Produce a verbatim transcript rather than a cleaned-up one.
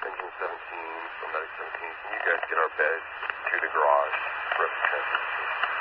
Engine seventeen, Medic seventeen, can you guys get our bed to the garage for us to transport?